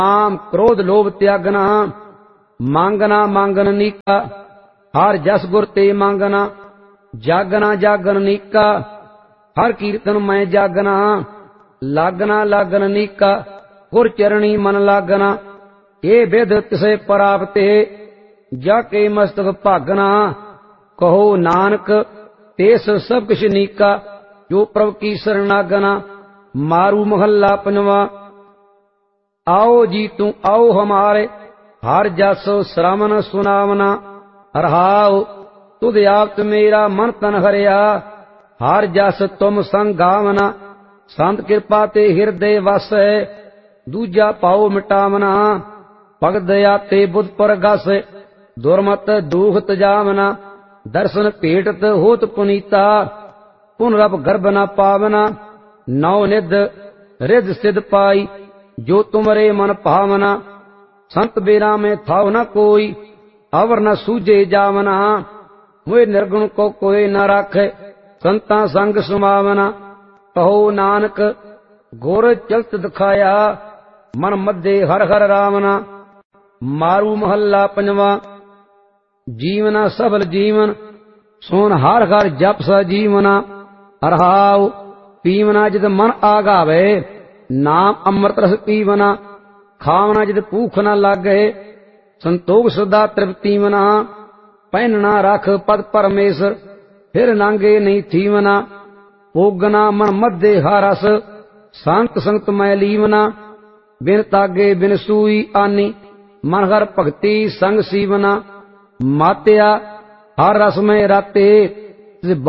काम क्रोध लोभ त्यागना, मांगना मांगन नीका, हर जस गुर ते मांगना, जागना जागन नीका, हर कीर्तन मैं जागना, लागना लागन नीका, गुर चरणी मन लागना, ये विद तिसे प्राप्ते, जाके मस्तक भागना, कहो नानक तेस सब किछ नीका, जो प्रभु की शरणागना। मारू महला पंजवा। आओ जी तू आओ हमारे, हर जस श्रवण सुनावना, रहाओ तुध आप मेरा मन तन हरिया, हर जस तुम संग गावना, संत कृपा ते हृदय वस है, दूजा पाओ मिटावना, भगत दया ते बुध पर गस, दुर्मत दूख तजावना, दर्शन भेटत होत पुनीता, पुनरप गर्भ न पावना, नौ निध रिद सिद्ध पाई, जो तुमरे मन भावना, संत बेरा में थाव न कोई, अवर न सूझे जावना, मुझे निर्गुण को कोई न राखे, संता संग सुमावना। कहो नानक गोर चलत दिखाया, मन मध्य हर हर रावना। मारू महला पंजवा। जीवना सफल जीवन, सोन हर हर जप सा जीवना, रहाओ पीवना जिद मन आगावे, नाम अमृत रस पीवना, खावना जिद भूख न लागे, संतोख सदा तृप्ति मना, पहनना रख पद परमेश्वर, फिर नांगे नहीं थीवना, भोगना मन मध्य हारस, संत संगत मैं लीवना, बिन तागे बिन सूई आनी, मन हर भगति संग सीवना, मात्या हर रस में राते,